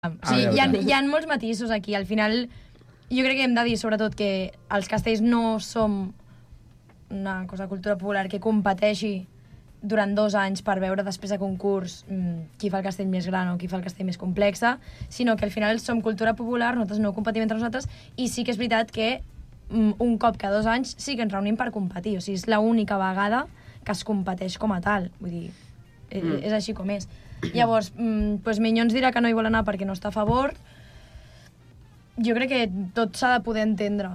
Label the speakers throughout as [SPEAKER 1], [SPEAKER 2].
[SPEAKER 1] Hi ha molts matisos aquí. Al final, jo crec que hem de dir, sobretot, que els castells no som una cosa de cultura popular que competeixi durant 2 anys per veure després de concurs qui fa el castell més gran o qui fa el castell més complexa, sinó que al final som cultura popular, nosaltres no competim entre nosaltres, i sí que és veritat que un cop cada 2 anys sí que ens reunim per competir, o sigui, és l'única vegada que es competeix com a tal, vull dir, és així com és. Llavors, Minyons dirà que no hi vol anar perquè no està a favor. Jo crec que tot s'ha de poder entendre.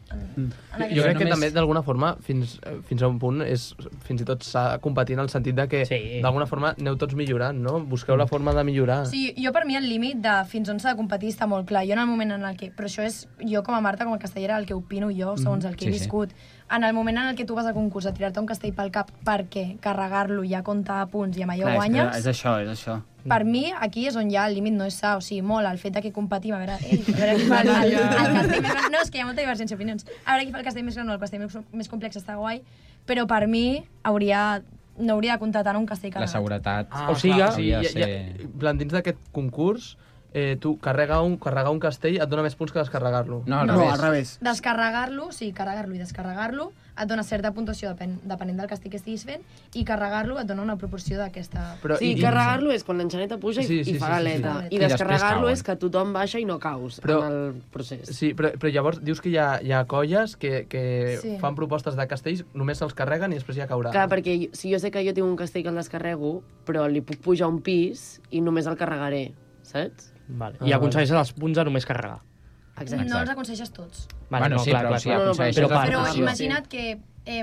[SPEAKER 2] Jo crec que també, d'alguna forma, fins a un punt, fins i tot s'ha competit en el sentit de que, d'alguna forma, aneu tots millorant, no? Busqueu la forma de millorar.
[SPEAKER 1] Sí, jo per mi el límit de fins on s'ha de competir està molt clar. Jo en el moment en el que... Però això és jo com a Marta, com a castellera, el que opino jo, segons el que he viscut. En el moment en el que tu vas a concurs a tirar-te un castell pel cap perquè carregar-lo ja compta a punts i amb allò guanyes...
[SPEAKER 3] És això.
[SPEAKER 1] Per mi, aquí és on ja el límit no és sa. O sigui, molt el fet de que competim, a veure qui fa el castell més gran... No, és que hi ha molta divergència d'opinions. A veure qui fa el castell més gran o el castell més complex està guai, però per mi no hauria de comptar tant un castell carregat.
[SPEAKER 4] La seguretat.
[SPEAKER 2] O sigui, dins d'aquest concurs, tu carregar un castell et dona més punts que descarregar-lo.
[SPEAKER 3] No, al revés.
[SPEAKER 1] Descarregar-lo, sí, carregar-lo i descarregar-lo et dona certa puntuació depenent del castell que estiguis fent, i carregar-lo et dona una proporció d'aquesta...
[SPEAKER 5] Sí, carregar-lo és quan l'enxaneta puja i fa galeta. I descarregar-lo és que tothom baixa i no caus en el procés.
[SPEAKER 2] Sí, però llavors dius que hi ha colles que fan propostes de castells, només se'ls carreguen i després ja caurà.
[SPEAKER 5] Clar, perquè si jo sé que jo tinc un castell que el descarrego, però li puc pujar un pis i només el carregaré, saps?
[SPEAKER 6] Vale. I aconsegueixes els punts de només carregar.
[SPEAKER 1] Exacte. No els aconsegueixes tots.
[SPEAKER 4] Bueno, sí, però si aconsegueixes...
[SPEAKER 1] Però imagina't que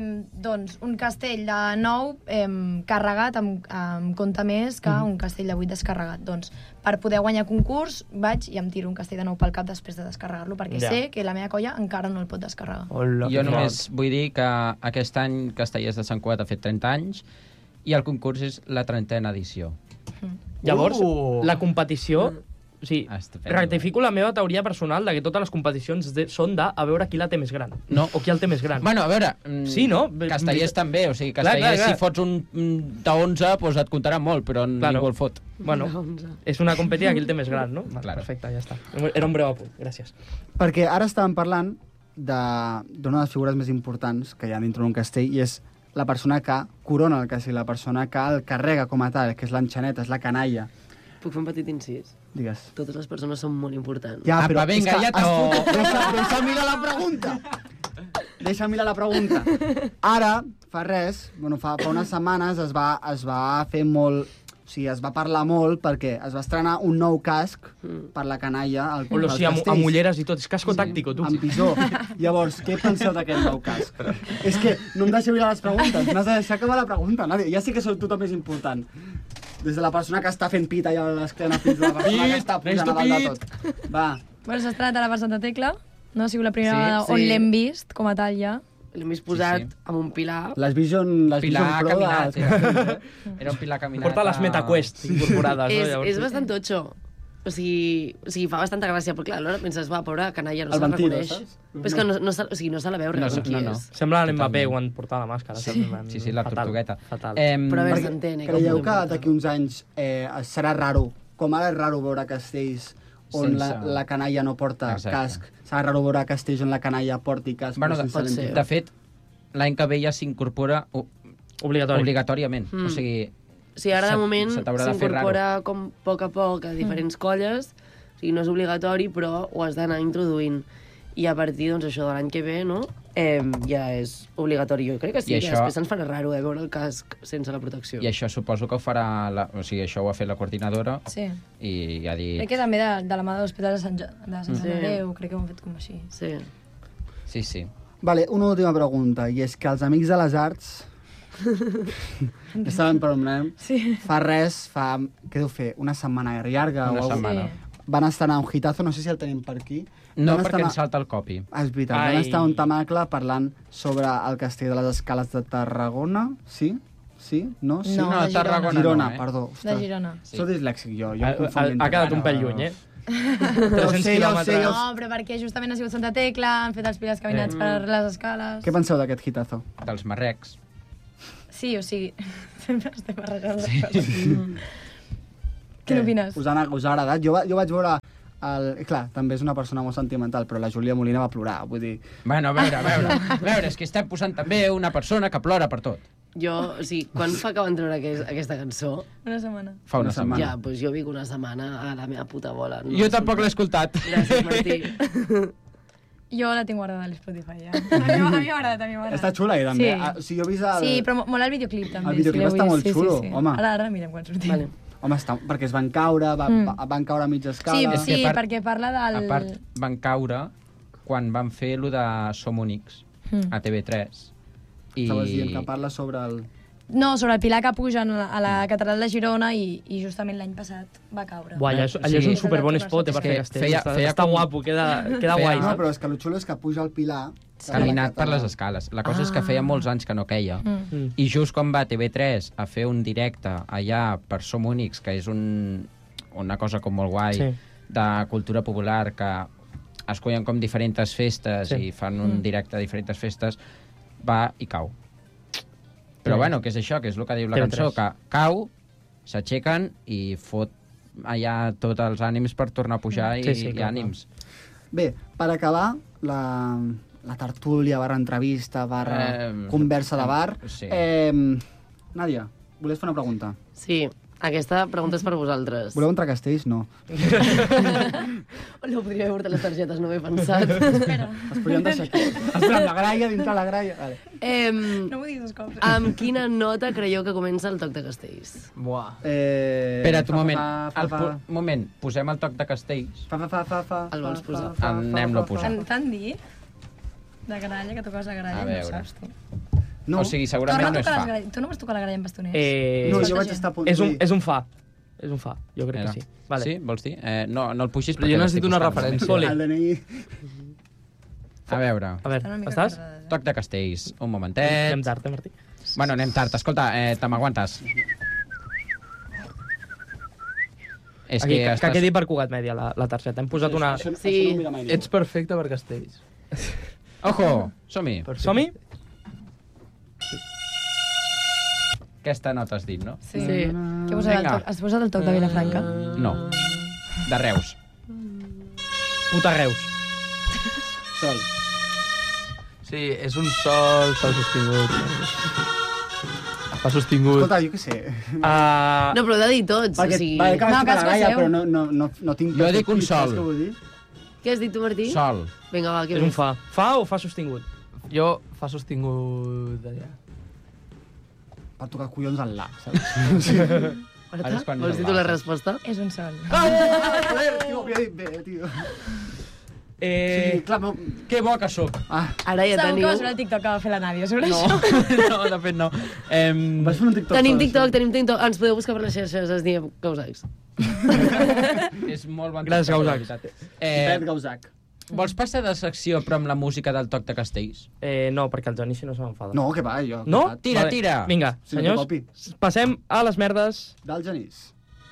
[SPEAKER 1] un castell de 9 carregat em compta més que un castell de 8 descarregat. Doncs per poder guanyar concurs vaig i em tiro un castell de 9 pel cap després de descarregar-lo, perquè sé que la meva colla encara no el pot descarregar.
[SPEAKER 4] Jo només vull dir que aquest any Castellers de Sant Cugat ha fet 30 anys i el concurs és la 30a edició.
[SPEAKER 6] Llavors, la competició... O sigui, rectifico la meva teoria personal de que totes les competicions són de a veure qui la té més gran.
[SPEAKER 4] No.
[SPEAKER 6] O qui el té més gran.
[SPEAKER 4] Bueno, a veure,
[SPEAKER 6] sí, no?
[SPEAKER 4] Castellers també, o sigui, Castellers si fots un de 11, doncs et comptarà molt, però ningú el fot.
[SPEAKER 6] Bueno, és una competida qui el té més gran, no? Perfecte, ja està. Era un breu apunt, gràcies.
[SPEAKER 3] Perquè ara estàvem parlant d'una de les figures més importants que hi ha dintre d'un castell, i és la persona que corona el castell, la persona que el carrega com a tal, que és l'enxaneta, és la canalla.
[SPEAKER 5] Puc fer un petit incís?
[SPEAKER 3] Digues.
[SPEAKER 5] Totes les persones són molt importants.
[SPEAKER 3] Ja, però
[SPEAKER 4] vinga, ja
[SPEAKER 3] deixa mirar la pregunta. Deixa mirar la pregunta. Ara, fa unes setmanes es va fer molt... O sigui, es va parlar molt perquè es va estrenar un nou casc per la canalla als castells.
[SPEAKER 6] Amb ulleres i tot. És casco tàctico, tu.
[SPEAKER 3] Amb pisó. Llavors, què penseu d'aquest nou casc? És que no em deixeu mirar les preguntes. M'has de deixar acabar la pregunta, Nadia. Ja sé que sou tu també més important. Des de la persona que està fent pit allà a l'esquena fins a la persona que està pujant a dalt de tot. Va.
[SPEAKER 1] Bueno, s'ha estrenat a la per Santa Tecla. No ha sigut la primera vegada on l'hem vist, com a tal, ja.
[SPEAKER 5] L'hem vist posat amb un pilar.
[SPEAKER 3] Les Vision Pro
[SPEAKER 4] caminat, era un pilar caminat.
[SPEAKER 6] Porta les MetaQuest incorporades.
[SPEAKER 5] És bastant totxo. O sigui, fa bastanta gràcia, però clar, alhora penses, pobra canalla, no se la reconeix. Però és que no se la veu realment qui és.
[SPEAKER 6] Sembla l'Mbappé quan porta la màscara.
[SPEAKER 4] Sí, la tortugueta.
[SPEAKER 5] Però a veure, s'entén.
[SPEAKER 3] Creieu que d'aquí uns anys serà raro, com ara és raro veure castells on la canalla no porta casc? Serà raro veure castells on la canalla porti casc?
[SPEAKER 4] Bueno, de fet, l'any que ve ja s'incorpora obligatòriament. O sigui,
[SPEAKER 5] sí, ara de moment s'incorpora com a poc a diferents colles, o sigui, no és obligatori, però ho has d'anar introduint. I a partir, doncs, això de l'any que ve, no?, ja és obligatori. Jo crec que sí, que després ens farà raro veure el casc sense la protecció.
[SPEAKER 4] I això suposo que ho farà... O sigui, això ho ha fet la coordinadora i ha dit...
[SPEAKER 1] Crec que també de la mà de l'Hospital de Sant Andreu, crec que ho han fet com així.
[SPEAKER 5] Sí.
[SPEAKER 3] Vale, una última pregunta, i és que els Amics de les Arts... Ja saben per on anem?
[SPEAKER 1] Sí.
[SPEAKER 3] Fa res, què deu fer? Una setmana llarga?
[SPEAKER 4] Una setmana.
[SPEAKER 3] Van estar a un hitazo, no sé si el tenim per aquí.
[SPEAKER 4] No, perquè ens salta el copi.
[SPEAKER 3] És veritat, van estar a un tamacle parlant sobre el castell de les Escales de Tarragona, sí? Sí? No? Sí?
[SPEAKER 1] No, de
[SPEAKER 4] Tarragona
[SPEAKER 3] Girona,
[SPEAKER 4] no,
[SPEAKER 3] perdó.
[SPEAKER 1] De Girona.
[SPEAKER 3] Soc dislèxic jo.
[SPEAKER 6] Ha quedat un pèl lluny,
[SPEAKER 3] 300 quilòmetres.
[SPEAKER 1] No, però perquè justament ha sigut Santa Tecla, han fet els pilars caminats per les escales...
[SPEAKER 3] Què penseu d'aquest hitazo?
[SPEAKER 4] Dels marrecs.
[SPEAKER 1] Sí, o sigui, sempre estem barrejant les coses. Què n'opines?
[SPEAKER 3] Us ha agradat? Jo vaig veure... Clar, també és una persona molt sentimental, però la Júlia Molina va plorar, vull dir...
[SPEAKER 4] Bueno, a veure, és que estem posant també una persona que plora per tot.
[SPEAKER 5] Jo, o sigui, quan fa que van treure aquesta cançó?
[SPEAKER 1] Una setmana.
[SPEAKER 4] Fa una setmana.
[SPEAKER 5] Ja, doncs jo vic una setmana a la meva puta bola. No
[SPEAKER 4] jo tampoc l'he escoltat.
[SPEAKER 5] Gràcies, Martí.
[SPEAKER 1] Jo la tinc guardada a l'Spotify, ja. A mi m'ha agradat.
[SPEAKER 3] Està xula, també.
[SPEAKER 1] Sí.
[SPEAKER 3] O sigui, jo he vist el...
[SPEAKER 1] Sí, però molt el videoclip, també.
[SPEAKER 3] El videoclip està molt xulo, home.
[SPEAKER 1] Ara mirem quan sortim. Vale.
[SPEAKER 3] Home, perquè es van caure, van caure a mitja escala...
[SPEAKER 1] Sí, perquè parla del...
[SPEAKER 4] A part, van caure quan van fer allò de Som Únics, a TV3.
[SPEAKER 3] Estaves dient que parla sobre el...
[SPEAKER 1] No, sobre el pilar que pugen a la catedral de Girona i justament l'any passat va caure.
[SPEAKER 6] Buah, allà és un superbon spot per fer castells. Està guapo, queda guai.
[SPEAKER 3] No, però és que el xulo és que puja el pilar...
[SPEAKER 4] Caminat per les escales. La cosa és que feia molts anys que no queia. I just quan va TV3 a fer un directe allà per Som Únics, que és una cosa com molt guai, de cultura popular, que es cullen com diferents festes i fan un directe a diferents festes, va i cau. Però bueno, què és això? Que és el que diu la cançó, que cau, s'aixequen i fot allà tots els ànims per tornar a pujar i ànims.
[SPEAKER 3] Bé, per acabar, la tertúlia, entrevista, conversa de bar... Nàdia, volies fer una pregunta?
[SPEAKER 5] Sí, aquesta pregunta és per vosaltres.
[SPEAKER 3] Voleu entrar a Castells? No.
[SPEAKER 5] No podria haver portat les targetes, no ho he pensat.
[SPEAKER 1] Espera.
[SPEAKER 3] Es podrien deixar aquí. Espera, amb la graia, dintre la graia. Vale.
[SPEAKER 1] No m'ho diguis dos cops.
[SPEAKER 5] Amb quina nota creieu que comença el toc de Castells?
[SPEAKER 2] Buah.
[SPEAKER 4] Espera't un moment. Posem el toc de Castells.
[SPEAKER 5] El vols posar?
[SPEAKER 4] Anem-lo posant.
[SPEAKER 1] T'han dit? De gralla, que toques la gralla, no saps tu.
[SPEAKER 3] No.
[SPEAKER 4] O sigui, segurament no és fa.
[SPEAKER 1] Tu no vas tocar la gralla amb bastoners?
[SPEAKER 3] No, jo vaig estar a punt de dir.
[SPEAKER 6] És un fa. És un fa, jo crec que sí. Vale.
[SPEAKER 4] Sí, vols dir? No el puixis
[SPEAKER 2] perquè... Jo necessito una referència.
[SPEAKER 3] El DNI...
[SPEAKER 4] A veure,
[SPEAKER 6] estàs?
[SPEAKER 4] Toc de Castells. Un momentet.
[SPEAKER 6] Anem tard, Martí.
[SPEAKER 4] Bueno, anem tard. Escolta, te m'aguantes.
[SPEAKER 6] Que quedi per Cugat Mèdia la targeta. Hem posat una...
[SPEAKER 5] Sí.
[SPEAKER 2] Ets perfecte per Castells.
[SPEAKER 4] Ojo, som-hi.
[SPEAKER 6] Som-hi?
[SPEAKER 4] Aquesta nota has dit, no?
[SPEAKER 1] Sí. Has posat el toc de Vilafranca?
[SPEAKER 4] No. De Reus.
[SPEAKER 6] Puta Reus.
[SPEAKER 3] Sol.
[SPEAKER 2] Sí, és un sol sostingut. Fa sostingut.
[SPEAKER 3] Escolta, jo què sé.
[SPEAKER 5] No, però ho he de dir tots.
[SPEAKER 3] Perquè vaig tocar la gralla, però no tinc...
[SPEAKER 4] Jo dic un sol.
[SPEAKER 5] Què has dit tu, Martí?
[SPEAKER 4] Sol.
[SPEAKER 5] Vinga, va, què
[SPEAKER 6] és un fa. Fa o fa sostingut?
[SPEAKER 2] Jo fa sostingut allà.
[SPEAKER 3] Per tocar collons al la, saps?
[SPEAKER 5] Marta, vols dir tu la resposta?
[SPEAKER 1] És un sol.
[SPEAKER 3] Joder, tio, ho havia dit bé, tio. Sí, clar, no...
[SPEAKER 4] Que bo que soc.
[SPEAKER 5] Ara ja teniu...
[SPEAKER 1] Segur que vas veure el TikTok que va fer la Nàdia sobre això.
[SPEAKER 4] No, de fet no.
[SPEAKER 3] Vas fer un TikTok?
[SPEAKER 5] Tenim TikTok. Ens podeu buscar per les xarxes, es diem Gausacs.
[SPEAKER 4] És molt bon.
[SPEAKER 6] Gràcies, Gausac.
[SPEAKER 3] Pet Gausac.
[SPEAKER 4] Vols passar de secció però amb la música del toc de Castells?
[SPEAKER 6] No, perquè el Johnny si no se m'enfada.
[SPEAKER 3] No, que va, jo.
[SPEAKER 6] No?
[SPEAKER 4] Tira.
[SPEAKER 6] Vinga, senyors, passem a les merdes...
[SPEAKER 3] Del Genís.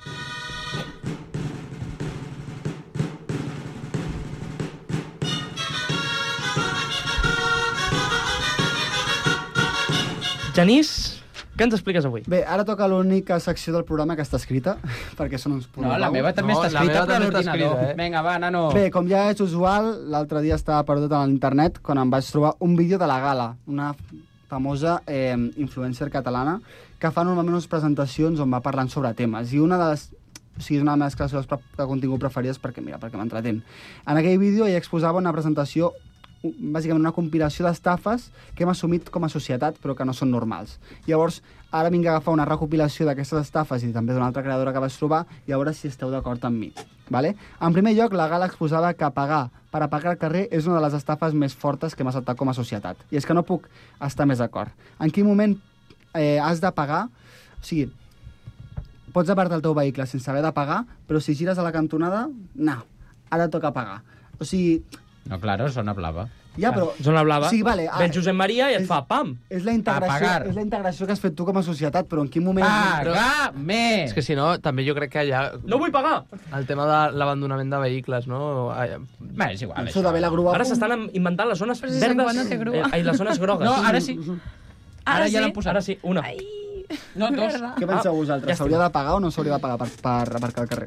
[SPEAKER 6] Genís, què ens expliques avui?
[SPEAKER 3] Bé, ara toca l'única secció del programa que està escrita, perquè són uns punts.
[SPEAKER 4] No, la meva també està escrita per l'ordinador. Vinga, va, nano.
[SPEAKER 3] Bé, com ja és usual, l'altre dia estava perdut a l'internet quan em vaig trobar un vídeo de la Gala, una famosa influencer catalana que fa normalment unes presentacions on va parlant sobre temes. I una de les... O sigui, és una de les classes de contingut preferides perquè m'entretén. En aquell vídeo ella exposava una presentació, bàsicament una compilació d'estafes que hem assumit com a societat però que no són normals. Llavors, ara vinc a agafar una recopilació d'aquestes estafes i també d'una altra creadora que vaig trobar i a veure si esteu d'acord amb mi. Vale? En primer lloc, la Gala exposava que pagar per aparcar al carrer és una de les estafes més fortes que hem acceptat com a societat. I és que no puc estar més d'acord. En quin moment has de pagar? O sigui, pots apartar el teu vehicle sense haver de pagar, però si gires a la cantonada, no, ara toca pagar. O sigui...
[SPEAKER 4] No, claro, zona blava.
[SPEAKER 3] Ja, però...
[SPEAKER 6] Zona blava.
[SPEAKER 3] Sí, vale.
[SPEAKER 6] Ven Josep Maria i et fa pam.
[SPEAKER 3] És la integració que has fet tu com a societat, però en quin moment...
[SPEAKER 4] Pagar més!
[SPEAKER 2] És que si no, també jo crec que allà...
[SPEAKER 6] No vull pagar!
[SPEAKER 2] El tema de l'abandonament de vehicles, no?
[SPEAKER 4] Bé, és igual,
[SPEAKER 3] això. De la grua...
[SPEAKER 6] Ara s'estan inventant les zones verdes...
[SPEAKER 1] No té grua.
[SPEAKER 6] Les zones grogues.
[SPEAKER 4] No, ara sí.
[SPEAKER 6] Ara ja l'han posat. Ara sí, una.
[SPEAKER 4] No, 2.
[SPEAKER 3] Què penseu vosaltres? S'hauria de pagar o no s'hauria de pagar per aparcar al carrer?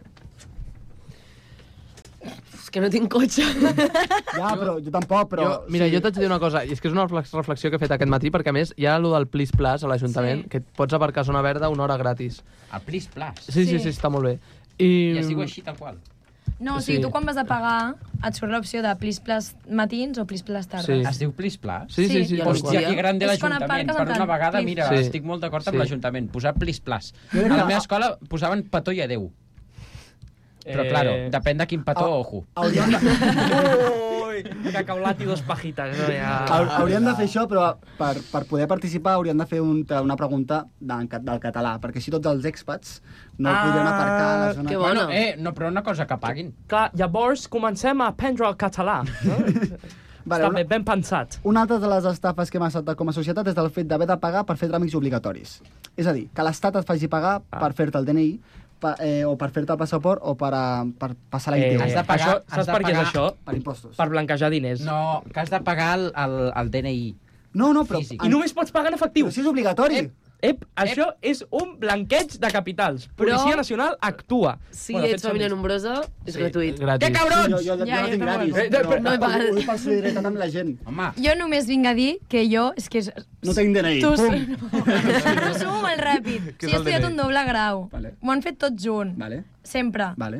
[SPEAKER 5] És que no tinc cotxe.
[SPEAKER 3] Ja, però jo tampoc, però...
[SPEAKER 2] Mira, jo t'haig de dir una cosa, i és que és una reflexió que he fet aquest matí, perquè a més hi ha allò del Plis Plus a l'Ajuntament, que pots aparcar a zona verda una hora gratis.
[SPEAKER 4] El Plis Plus?
[SPEAKER 2] Sí, està molt bé.
[SPEAKER 4] I es diu així, tal qual?
[SPEAKER 1] No, o sigui, tu quan vas a pagar et surt l'opció de Plis Plus matins o Plis Plus tardes.
[SPEAKER 2] Sí.
[SPEAKER 4] Es diu Plis Plus?
[SPEAKER 2] Sí.
[SPEAKER 4] Hòstia, que gran de l'Ajuntament. Per una vegada, mira, estic molt d'acord amb l'Ajuntament. Posar Plis Plus. A la meva escola posaven petó i adeu. Però, claro, depèn de quin petó, ojo.
[SPEAKER 6] Cacaulat i 2 pajitas. No?
[SPEAKER 3] Hauríem de fer això, però per poder participar hauríem de fer una pregunta del català, perquè si tots els expats no podrien aparcar a la zona...
[SPEAKER 5] Que bueno.
[SPEAKER 4] No, però una cosa que paguin.
[SPEAKER 6] Clar, llavors comencem a aprendre el català. No? Està bé, ben pensat.
[SPEAKER 3] Una altra de les estafes que hem acceptat com a societat és el fet d'haver de pagar per fer tràmits obligatoris. És a dir, que l'Estat et faci pagar per fer-te el DNI, o per fer-te el passaport o per passar la ITV.
[SPEAKER 4] Has de pagar,
[SPEAKER 6] saps per què és això?
[SPEAKER 3] Per impostos.
[SPEAKER 6] Per blanquejar diners.
[SPEAKER 4] No, que has de pagar el DNI.
[SPEAKER 3] No, però...
[SPEAKER 4] Físic.
[SPEAKER 6] I només pots pagar en efectiu.
[SPEAKER 3] Però si és obligatori.
[SPEAKER 6] Això és un blanqueig de capitals. Policia Nacional actua.
[SPEAKER 5] Si ets família nombrosa, és gratuït.
[SPEAKER 2] Gratis.
[SPEAKER 6] Que cabrons!
[SPEAKER 3] Jo no tinc gratis.
[SPEAKER 5] No he pagat.
[SPEAKER 3] Vull per solidaritat amb la gent.
[SPEAKER 4] Home,
[SPEAKER 1] Jo només vinc a dir que jo... És que
[SPEAKER 3] No tinc DNI.
[SPEAKER 1] Tu
[SPEAKER 3] Pum.
[SPEAKER 1] sumo molt ràpid.
[SPEAKER 2] Què
[SPEAKER 1] Si
[SPEAKER 2] és
[SPEAKER 1] he
[SPEAKER 2] el
[SPEAKER 1] estudiat
[SPEAKER 2] DNI?
[SPEAKER 1] un doble grau.
[SPEAKER 3] Vale.
[SPEAKER 1] M'ho han fet tot junt.
[SPEAKER 3] Vale,
[SPEAKER 1] Sempre.
[SPEAKER 3] vale.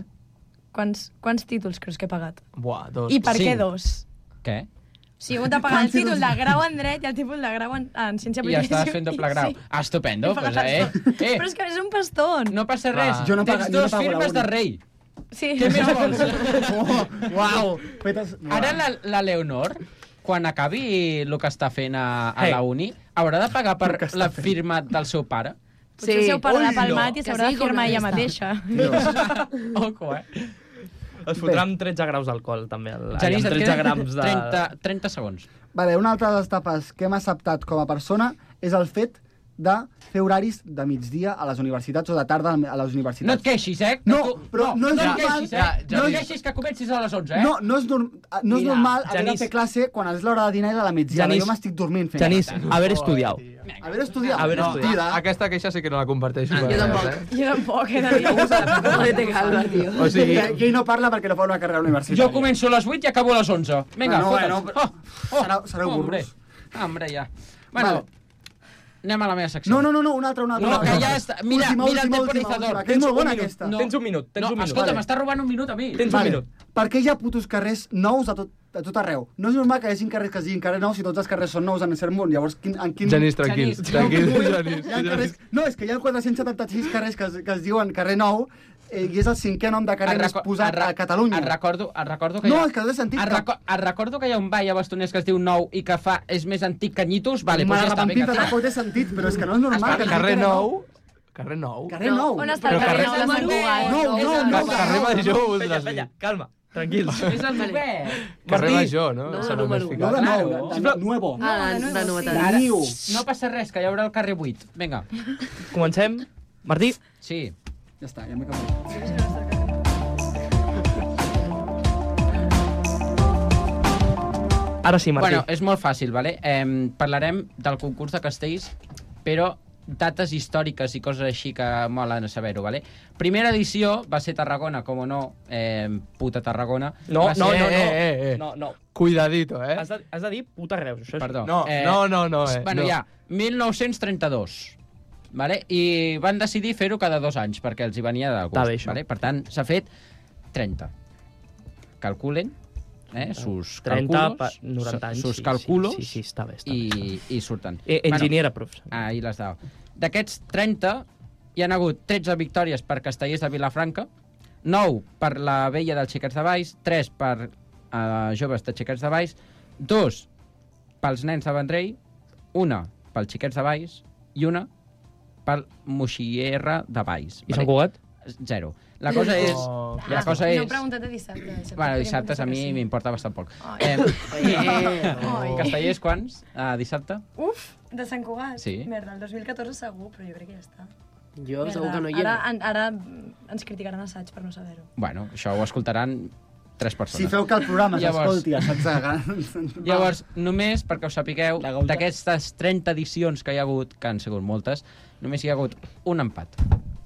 [SPEAKER 1] Quants títols creus que he pagat?
[SPEAKER 2] Buah, 2.
[SPEAKER 1] I per què
[SPEAKER 4] 5.
[SPEAKER 1] 2?
[SPEAKER 4] què?
[SPEAKER 1] O sigui, he hagut de pagar el títol de grau en dret i el títol de grau en ciència
[SPEAKER 4] I ja
[SPEAKER 1] política.
[SPEAKER 4] estàs fent doble grau.
[SPEAKER 1] Sí.
[SPEAKER 4] Ah, estupendo.
[SPEAKER 1] He pagat
[SPEAKER 4] Pues,
[SPEAKER 1] els dos. Però és que és un pastón.
[SPEAKER 4] No passa res.
[SPEAKER 3] Jo no
[SPEAKER 4] Tens
[SPEAKER 3] pago- jo no
[SPEAKER 4] 2
[SPEAKER 3] pago la
[SPEAKER 4] firmes de
[SPEAKER 3] uni.
[SPEAKER 4] rei.
[SPEAKER 1] Sí.
[SPEAKER 4] Què més vols?
[SPEAKER 3] Uau! Fetes...
[SPEAKER 4] Ara la Leonor, quan acabi el que està fent a la uni, haurà de pagar per
[SPEAKER 3] que està
[SPEAKER 4] la
[SPEAKER 3] fent.
[SPEAKER 4] firma del seu pare?
[SPEAKER 1] Potser el seu pare l'ha
[SPEAKER 3] Ui, no.
[SPEAKER 1] palmat i
[SPEAKER 5] Que
[SPEAKER 1] s'haurà
[SPEAKER 5] sí,
[SPEAKER 1] de
[SPEAKER 5] com
[SPEAKER 1] firmar
[SPEAKER 5] la
[SPEAKER 1] ella
[SPEAKER 5] resta.
[SPEAKER 1] mateixa.
[SPEAKER 4] Ojo,
[SPEAKER 6] Es fotrà amb 13 graus d'alcohol, també.
[SPEAKER 4] Genís,
[SPEAKER 6] Amb
[SPEAKER 4] et
[SPEAKER 6] 13
[SPEAKER 4] queden
[SPEAKER 6] grams de...
[SPEAKER 4] 30 segons.
[SPEAKER 3] Vale, una altra de les etapes que hem acceptat com a persona és el fet de fer horaris de migdia a les universitats o de tarda a les universitats.
[SPEAKER 4] No et queixis, eh?
[SPEAKER 3] No, però no és
[SPEAKER 4] et
[SPEAKER 3] normal.
[SPEAKER 4] queixis, eh?
[SPEAKER 2] Ja,
[SPEAKER 4] No et
[SPEAKER 2] ja.
[SPEAKER 4] queixis que comencis a les 11, eh?
[SPEAKER 3] No és
[SPEAKER 6] Mira,
[SPEAKER 3] normal haver de
[SPEAKER 6] Genís.
[SPEAKER 3] fer classe quan és l'hora de dinar i de la migdiada.
[SPEAKER 6] Genís.
[SPEAKER 3] Jo m'estic dormint fent
[SPEAKER 6] Genís,
[SPEAKER 3] classe.
[SPEAKER 6] haver estudiat.
[SPEAKER 3] Haver estudiat.
[SPEAKER 6] Haver
[SPEAKER 2] No,
[SPEAKER 6] estudiat.
[SPEAKER 2] aquesta queixa sí que no la comparteixo.
[SPEAKER 5] Jo
[SPEAKER 2] per
[SPEAKER 5] tampoc.
[SPEAKER 2] res,
[SPEAKER 1] Jo tampoc, he de dir.
[SPEAKER 5] Joder, te calma, tio.
[SPEAKER 2] O sigui,
[SPEAKER 3] Qui no parla perquè no fa una carrera universitària.
[SPEAKER 4] Jo començo a les 8 i acabo a les 11. Vinga,
[SPEAKER 3] Bueno,
[SPEAKER 4] fota'ls.
[SPEAKER 3] però- sereu
[SPEAKER 4] hombre.
[SPEAKER 3] burros.
[SPEAKER 4] Hombre, ja. Bueno,
[SPEAKER 3] Vale.
[SPEAKER 4] anem a la meva secció.
[SPEAKER 3] No, una altra.
[SPEAKER 4] No, que ja està. Mira el temporizador.
[SPEAKER 3] Que és molt bona, aquesta.
[SPEAKER 6] Tens un minut, tens un minut.
[SPEAKER 4] Escolta,
[SPEAKER 3] Vale.
[SPEAKER 4] m'estàs robant un minut a mi.
[SPEAKER 6] Tens un minut.
[SPEAKER 3] Per què hi ha putos carrers nous a tot arreu? No és normal que hi hagi carrers que es diguin carrers nous si tots els carrers són nous en el cert món. Llavors, en quin...
[SPEAKER 2] Genís, tranquil.
[SPEAKER 4] Genís.
[SPEAKER 2] Tranquil,
[SPEAKER 3] Hi
[SPEAKER 2] Genís.
[SPEAKER 3] ha carrers... No, és que hi ha 476 carrers que es diuen carrer nou i és el 5è nom de carrer més posat a Catalunya.
[SPEAKER 4] Et recordo que
[SPEAKER 3] No,
[SPEAKER 4] hi ha...
[SPEAKER 3] és que no té sentit.
[SPEAKER 4] Et recordo que hi ha un ball a Bastoners que es diu Nou i que és més antic que Nyitos. Vale, doncs ja està, vinga.
[SPEAKER 3] tampoc té sentit, però és que no és normal. que es digui
[SPEAKER 2] Carrer nou. Carrer nou.
[SPEAKER 3] Carrer nou.
[SPEAKER 1] On està el
[SPEAKER 2] Però
[SPEAKER 1] carrer
[SPEAKER 2] carrer
[SPEAKER 1] nou de Sant Cugat?
[SPEAKER 3] No.
[SPEAKER 2] Carrer Major, voldràs dir.
[SPEAKER 6] Calla, calma, tranquils.
[SPEAKER 4] És el novè.
[SPEAKER 2] Carrer
[SPEAKER 6] Martí.
[SPEAKER 2] Major, no?
[SPEAKER 5] No,
[SPEAKER 2] Serà
[SPEAKER 5] número
[SPEAKER 2] més
[SPEAKER 5] u.
[SPEAKER 3] No
[SPEAKER 2] ficat.
[SPEAKER 3] de nou,
[SPEAKER 4] Claro.
[SPEAKER 3] de nuevo.
[SPEAKER 5] De novetat.
[SPEAKER 4] Ara,
[SPEAKER 3] Niu.
[SPEAKER 4] no passa res, que hi haurà el carrer 8. Vinga.
[SPEAKER 6] Comencem. Martí,
[SPEAKER 4] Sí.
[SPEAKER 3] Ja està, ja m'he acabat.
[SPEAKER 6] ara sí, Martí.
[SPEAKER 4] Bueno, és molt fàcil, vale? Parlarem del concurs de castells, però dates històriques i coses així que molen saber-ho, vale? Primera edició va ser Tarragona, com no, puta Tarragona.
[SPEAKER 6] No,
[SPEAKER 4] Va
[SPEAKER 6] no,
[SPEAKER 4] ser-
[SPEAKER 6] no. No.
[SPEAKER 2] Cuidadito, eh?
[SPEAKER 6] Has de dir puta Reus. Això és...
[SPEAKER 4] Perdó.
[SPEAKER 2] No.
[SPEAKER 4] Bueno,
[SPEAKER 2] no.
[SPEAKER 4] ja, 1932. Vale? I van decidir fer-ho cada 2 anys, perquè els hi venia de gust.
[SPEAKER 6] Està bé, això.
[SPEAKER 4] Vale? Per tant, s'ha fet 30. Calculen, sus
[SPEAKER 6] 30
[SPEAKER 4] cálculos,
[SPEAKER 6] per 90 anys.
[SPEAKER 4] sus cálculos,
[SPEAKER 6] Sí, està bé. Està bé.
[SPEAKER 4] i surten.
[SPEAKER 6] Enginyera, prof.
[SPEAKER 4] Ahí l'has dado. D'aquests 30, hi han hagut 13 victòries per castellers de Vilafranca, 9 per la vella dels Xiquets de Valls, 3 per joves de Xiquets de Valls, 2 pels nens de Vendrell, 1 pels Xiquets de Valls i 1 pel Moixierra de Valls.
[SPEAKER 6] I Sant Cugat?
[SPEAKER 4] 0. La cosa és...
[SPEAKER 2] Oh.
[SPEAKER 4] La cosa
[SPEAKER 1] No
[SPEAKER 4] és...
[SPEAKER 1] pregunta't de dissabte.
[SPEAKER 4] Bueno, dissabtes a mi m'importa bastant poc.
[SPEAKER 1] Ai.
[SPEAKER 4] Castellers, quants? Dissabte?
[SPEAKER 1] Uf, de Sant Cugat?
[SPEAKER 4] Sí.
[SPEAKER 1] Merda, el 2014 segur, però jo crec que ja està.
[SPEAKER 5] Jo
[SPEAKER 1] Merda.
[SPEAKER 5] segur que no hi era.
[SPEAKER 1] Ara ens criticaran assaig per no saber-ho.
[SPEAKER 4] Bueno, això ho escoltaran 3 persones.
[SPEAKER 3] Si feu que el programa s'escolti a 16...
[SPEAKER 4] Llavors, només perquè us sapigueu, d'aquestes 30 edicions que hi ha hagut, que han sigut moltes, només hi ha hagut un empat.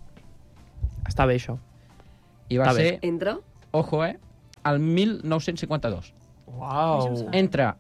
[SPEAKER 6] Està bé, això.
[SPEAKER 4] I va ser...
[SPEAKER 5] Entre?
[SPEAKER 4] Ojo, el 1952.
[SPEAKER 6] Uau.
[SPEAKER 4] Entre...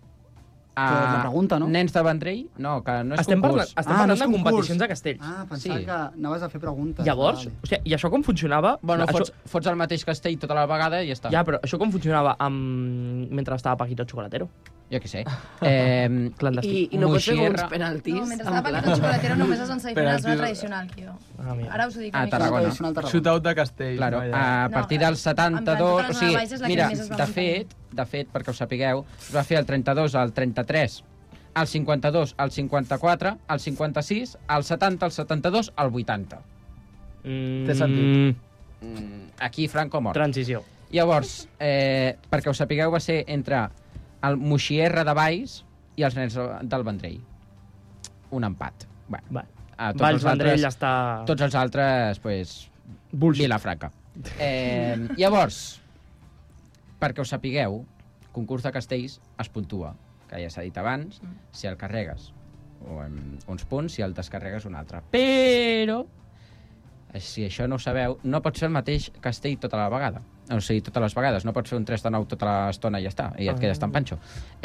[SPEAKER 3] la pregunta, no?
[SPEAKER 4] Nens de Vendrell? No, que no és
[SPEAKER 6] estem
[SPEAKER 4] concurs.
[SPEAKER 6] Estem parlant de competicions de castells.
[SPEAKER 3] Pensava que anaves a fer preguntes.
[SPEAKER 6] Llavors, hòstia, i això com funcionava?
[SPEAKER 4] Bueno, fots el mateix castell tota la vegada i ja està.
[SPEAKER 6] Ja, però això com funcionava mentre estava Paquito Chocolatero?
[SPEAKER 4] Jo què sé.
[SPEAKER 6] Clandestí.
[SPEAKER 5] I no pots fer uns penaltis?
[SPEAKER 1] No, mentre estava Paquito Chocolatero només es van seguir fent la zona tradicional, tio. Ara us ho dic.
[SPEAKER 4] A Tarragona.
[SPEAKER 2] Shootout de castell.
[SPEAKER 4] Claro, a partir del 72... O sigui, mira, de fet, perquè ho sapigueu, es va fer el 32, el 33, el 52, el 54, el 56, el 70, el 72, el 80.
[SPEAKER 2] Té sentit.
[SPEAKER 4] Aquí Franco mort.
[SPEAKER 6] Transició.
[SPEAKER 4] Llavors, perquè ho sapigueu, va ser entre el Moixierra de Valls i els Nens del Vendrell. Un empat.
[SPEAKER 6] Valls Vendrell està...
[SPEAKER 4] Tots els altres, pues, Vilafranca. Llavors, perquè ho sapigueu, concurs de castells es puntua, que ja s'ha dit abans, si el carregues uns punts, si el descarregues un altre. Però, si això no ho sabeu, no pots fer el mateix castell tota la vegada. O sigui, totes les vegades. No pots fer un 3 de 9 tota l'estona i ja està, i et quedes tan panxo.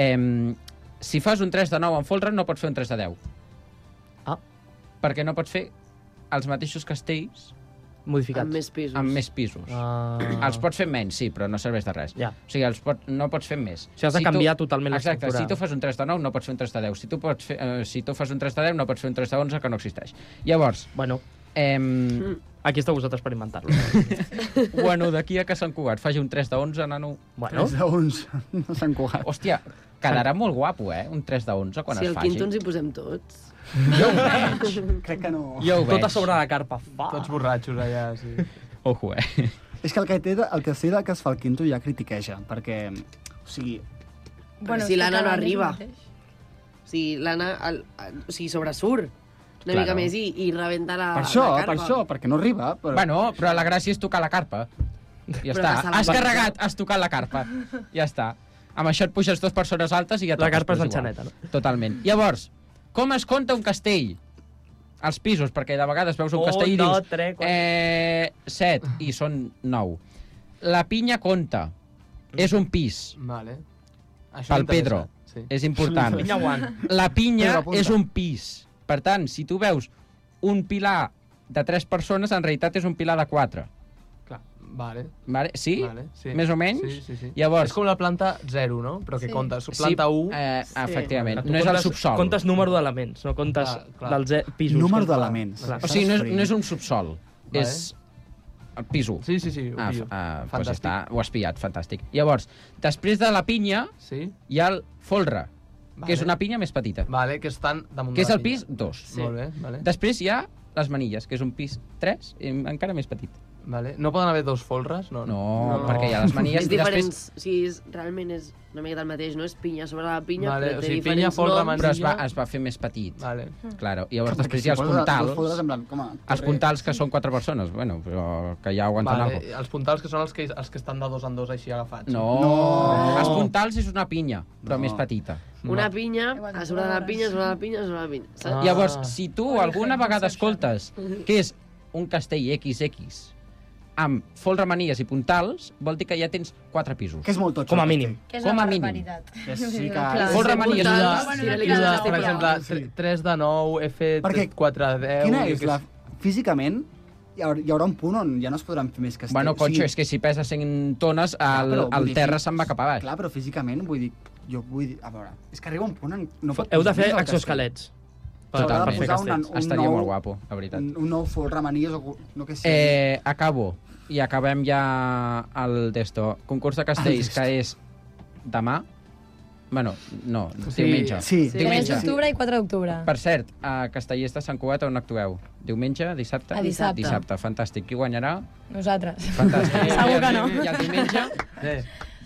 [SPEAKER 4] Si fas un 3 de 9 en folre, no pots fer un 3 de 10. Perquè no pots fer els mateixos castells
[SPEAKER 6] modificats.
[SPEAKER 5] Amb més
[SPEAKER 4] pisos. Els pots fer menys, sí, però no serveix de res.
[SPEAKER 6] Ja.
[SPEAKER 4] O sigui, no pots fer més.
[SPEAKER 6] O sigui, has de canviar totalment l'estructura.
[SPEAKER 4] Exacte, si tu fas un 3 de 9 no pots fer un 3 de 10. Si tu fas un 3 de 10 no pots fer un 3 de 11 que no existeix. Llavors...
[SPEAKER 6] Bueno, aquí esteu vosaltres per inventar-lo.
[SPEAKER 4] Bueno, d'aquí a que Sant Cugat faci un 3 de 11, nano...
[SPEAKER 6] Bueno.
[SPEAKER 3] 3 de 11, no Sant Cugat.
[SPEAKER 4] Hòstia, quedarà molt guapo, un 3 de 11 quan es faci.
[SPEAKER 5] Si el quinto ens hi posem tots.
[SPEAKER 4] Jo ho veig.
[SPEAKER 3] Crec que no.
[SPEAKER 4] Jo ho veig.
[SPEAKER 6] Tot a sobre la carpa.
[SPEAKER 2] Tots borratxos allà, sí.
[SPEAKER 4] Ojo,
[SPEAKER 3] És que el que sé que es fa el quinto ja critiqueja, perquè, o sigui...
[SPEAKER 5] Bueno, si l'Anna no arriba. Si l'Anna, sobresurt una mica més i rebenta la carpa.
[SPEAKER 3] Per això, perquè no arriba. Però...
[SPEAKER 4] Bueno, però la gràcia és tocar la carpa. Ja està. Has carregat, has tocat la carpa. Ja està. Amb això et puges 2 persones altes i ja
[SPEAKER 6] la carpa és l'enxaneta, no?
[SPEAKER 4] Totalment. Llavors, com es compta un castell? Els pisos, perquè de vegades veus un castell i dius 7 i són 9. La pinya compta. És un pis.
[SPEAKER 2] Vale.
[SPEAKER 4] Pel Pedro. Sí. És important. La pinya és un pis. Per tant, si tu veus un pilar de 3 persones, en realitat és un pilar de 4.
[SPEAKER 2] Clar, vale.
[SPEAKER 4] Sí?
[SPEAKER 2] Vale, sí.
[SPEAKER 4] Més o menys?
[SPEAKER 2] Sí.
[SPEAKER 4] Llavors...
[SPEAKER 2] És com la planta 0, no? Però que comptes planta 1...
[SPEAKER 4] Efectivament. No és el subsol.
[SPEAKER 6] Comptes número d'elements, no comptes dels pisos.
[SPEAKER 3] Número d'elements.
[SPEAKER 4] O sigui, no és un subsol. És el pis 1.
[SPEAKER 2] Sí, ho pillo.
[SPEAKER 4] Pues està, ho has pillat, fantàstic. Llavors, després de la pinya, hi ha el folre, que és una pinya més petita.
[SPEAKER 2] Vale, que estan damunt
[SPEAKER 4] que és
[SPEAKER 2] de la
[SPEAKER 4] el pis 2.
[SPEAKER 2] Sí. Molt bé, vale.
[SPEAKER 4] Després hi ha les manilles, que és un pis 3 i encara més petit.
[SPEAKER 2] Vale. No poden haver 2 folres? No,
[SPEAKER 4] perquè hi ha les manilles.
[SPEAKER 5] És diferent, realment és una mica del mateix, no? És pinya sobre la pinya,
[SPEAKER 2] vale,
[SPEAKER 5] però té diferents noms.
[SPEAKER 4] Però es va fer més petit.
[SPEAKER 2] Vale.
[SPEAKER 4] Claro. I llavors després hi ha els puntals. Els puntals que són 4 persones, bueno, però que ja aguanten alguna cosa.
[SPEAKER 2] Els puntals que són els que estan de 2 en 2 així agafats.
[SPEAKER 4] No. Els puntals és una pinya, però més petita.
[SPEAKER 5] Una pinya, a sobre de la pinya, sobre la pinya, sobre la pinya.
[SPEAKER 4] Llavors, si tu alguna vegada escoltes que és un castell XX amb folre, manilles i puntals, vol dir que ja tens 4 pisos.
[SPEAKER 3] Que és molt totxo.
[SPEAKER 6] Com a mínim.
[SPEAKER 1] Que és una barbaritat.
[SPEAKER 3] Sí que...
[SPEAKER 4] Folre, manilles i
[SPEAKER 2] per exemple, 3 de 9, he fet 4 de 10...
[SPEAKER 3] Quina és la... Físicament, hi haurà un punt on ja no es podran fer més castells.
[SPEAKER 4] Bueno, conxo, és que si pesa 100 tones, el terra se'n va cap a baix.
[SPEAKER 3] Clar, però físicament, vull dir... A veure, és que arriba un punt en...
[SPEAKER 6] Heu de fer exoesquelets.
[SPEAKER 3] Per fer castells.
[SPEAKER 4] Estaria molt guapo, la veritat.
[SPEAKER 3] Un nou folre, manilles o... no que sigui.
[SPEAKER 4] Acabo. I acabem ja el d'esto. Concurs de castells, que és demà. Bueno, no, diumenge.
[SPEAKER 3] Sí.
[SPEAKER 1] 3 d'octubre i 4 d'octubre.
[SPEAKER 4] Per cert, a Castellers de Sant Cugat on actueu? Diumenge, dissabte?
[SPEAKER 1] A dissabte.
[SPEAKER 4] Dissabte, fantàstic. Qui guanyarà?
[SPEAKER 1] Nosaltres.
[SPEAKER 4] Fantàstic.
[SPEAKER 1] Segur que no.
[SPEAKER 4] I el diumenge?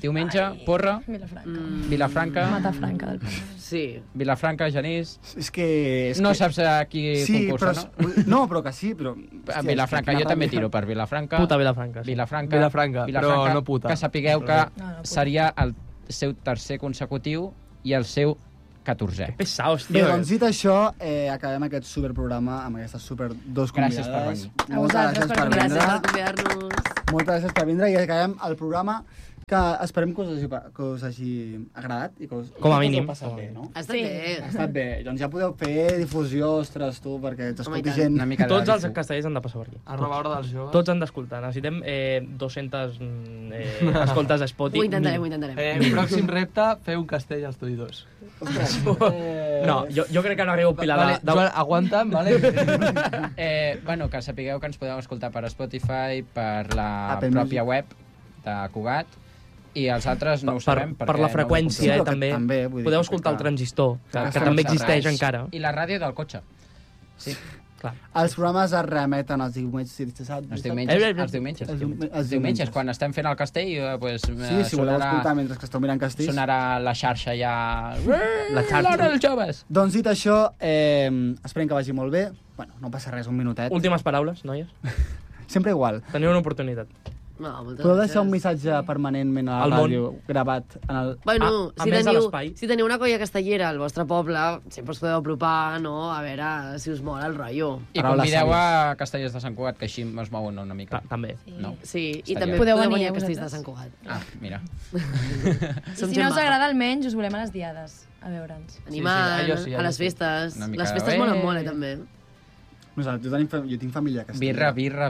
[SPEAKER 4] Diumenge, Porra, Vilafranca,
[SPEAKER 1] Matafranca del Penedès.
[SPEAKER 5] Sí.
[SPEAKER 4] Vilafranca, Genís...
[SPEAKER 3] És que...
[SPEAKER 4] No saps a qui concursa, no?
[SPEAKER 3] No, però que sí, però...
[SPEAKER 4] Vilafranca, jo també tiro per Vilafranca.
[SPEAKER 6] Puta Vilafranca.
[SPEAKER 2] Vilafranca, però no puta.
[SPEAKER 4] Que sapigueu que seria el seu tercer consecutiu i el seu 14è.
[SPEAKER 6] Que pesaos,
[SPEAKER 3] Bé,
[SPEAKER 6] tio.
[SPEAKER 3] doncs dit això, acabem aquest superprograma amb aquestes dos convidades.
[SPEAKER 4] Gràcies per venir.
[SPEAKER 3] Moltes gràcies per
[SPEAKER 5] Gràcies
[SPEAKER 3] vindre.
[SPEAKER 5] per convidar-nos.
[SPEAKER 3] Moltes gràcies per vindre i acabem el programa que esperem que us hagi agradat i que us
[SPEAKER 6] mínim.
[SPEAKER 3] us heu passat bé, no?
[SPEAKER 5] Ha estat bé.
[SPEAKER 3] Ha estat bé. Doncs ja podeu fer difusió, ostres, tu, perquè t'escolti gent.
[SPEAKER 4] Una mica de
[SPEAKER 6] Tots els
[SPEAKER 4] difu.
[SPEAKER 6] castellers han de passar per aquí.
[SPEAKER 2] Arroba Hora dels Joves.
[SPEAKER 6] Tots han d'escoltar. Necessitem 200 escoltes a Spotify.
[SPEAKER 5] Ho intentarem.
[SPEAKER 2] Pròxim repte, fer un castell als Estudi 2.
[SPEAKER 6] No, jo crec que no arribo a pilar
[SPEAKER 2] Vale, Joan, aguanta'm, vale?
[SPEAKER 4] Bueno, que sapigueu que ens podeu escoltar per Spotify, per la
[SPEAKER 3] Apple
[SPEAKER 4] pròpia web de Cugat, i els altres no ho sabem
[SPEAKER 6] per la freqüència,
[SPEAKER 3] no ho
[SPEAKER 6] també.
[SPEAKER 3] també, vull dir
[SPEAKER 6] Podeu
[SPEAKER 3] que
[SPEAKER 6] escoltar el
[SPEAKER 3] clar.
[SPEAKER 6] transistor, que
[SPEAKER 3] Clar,
[SPEAKER 6] també
[SPEAKER 3] clar,
[SPEAKER 6] existeix
[SPEAKER 3] clar.
[SPEAKER 6] encara.
[SPEAKER 4] I la ràdio del cotxe. Sí,
[SPEAKER 6] Clar.
[SPEAKER 3] Els programes es remeten els diumenges.
[SPEAKER 4] els diumenges. Els diumenges, quan estem fent el castell, pues,
[SPEAKER 3] Sí, si voleu escoltar mentre que esteu mirant castells.
[SPEAKER 4] sonarà la xarxa ja...
[SPEAKER 6] La xarxa.
[SPEAKER 4] L'hora dels joves!
[SPEAKER 3] Doncs dit això, esperem que vagi molt bé. Bueno, no passa res, un minutet.
[SPEAKER 6] Últimes paraules, noies.
[SPEAKER 3] Sempre igual.
[SPEAKER 6] Teniu una oportunitat.
[SPEAKER 5] No, moltes
[SPEAKER 3] Podeu
[SPEAKER 5] gràcies.
[SPEAKER 3] deixar un missatge permanentment a
[SPEAKER 6] Al
[SPEAKER 3] la
[SPEAKER 6] món.
[SPEAKER 3] ràdio gravat en el...
[SPEAKER 5] Bueno,
[SPEAKER 6] A més de l'espai.
[SPEAKER 5] si teniu una colla castellera al vostre poble, sempre us podeu apropar, no? A veure si us mola el rotllo.
[SPEAKER 4] I
[SPEAKER 3] Paraules
[SPEAKER 4] convideu
[SPEAKER 3] sàvies.
[SPEAKER 4] a Castellers de Sant Cugat, que així es mouen una mica.
[SPEAKER 6] També.
[SPEAKER 4] No?
[SPEAKER 5] Sí, i
[SPEAKER 4] Estaria
[SPEAKER 5] també
[SPEAKER 4] bé.
[SPEAKER 5] podeu
[SPEAKER 1] Podeu
[SPEAKER 5] venir
[SPEAKER 1] venir
[SPEAKER 5] a
[SPEAKER 1] a
[SPEAKER 5] Castells de
[SPEAKER 1] vosaltres.
[SPEAKER 5] Sant Cugat.
[SPEAKER 4] Ah, mira.
[SPEAKER 1] I si no us agrada, almenys us volem a les diades, a veure'ns.
[SPEAKER 5] Animant,
[SPEAKER 2] allò sí,
[SPEAKER 5] a les festes.
[SPEAKER 4] Una mica
[SPEAKER 5] Les
[SPEAKER 4] de
[SPEAKER 5] festes
[SPEAKER 4] bé.
[SPEAKER 5] molen molt, també.
[SPEAKER 3] Nosaltres, jo tinc família a Castella.
[SPEAKER 4] Birra.
[SPEAKER 1] La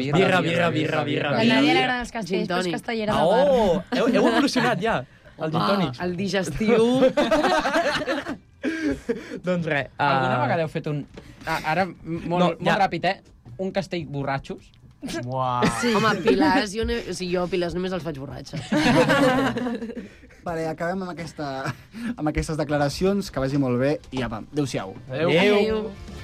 [SPEAKER 1] Nàdia li agraden els castells, però és
[SPEAKER 5] Gin tònic.
[SPEAKER 1] castellera de bar.
[SPEAKER 6] Oh! Heu evolucionat ja. El gin tònic.
[SPEAKER 5] El digestiu.
[SPEAKER 6] Doncs res.
[SPEAKER 4] Alguna vegada heu fet un... Ara, molt ràpid, un castell borratxos?
[SPEAKER 2] Uau.
[SPEAKER 5] Sí. Home, pilars, jo pilars només els faig borratxa.
[SPEAKER 3] Vale, acabem amb aquestes declaracions, que vagi molt bé i apa, adéu-siau.
[SPEAKER 2] Adéu.
[SPEAKER 6] Adéu.
[SPEAKER 5] Adéu.